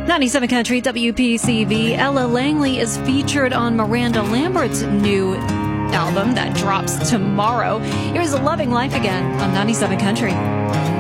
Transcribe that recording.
97 Country WPCV. Ella Langley is featured on Miranda Lambert's new album that drops tomorrow. Here's Loving Life Again on 97 Country.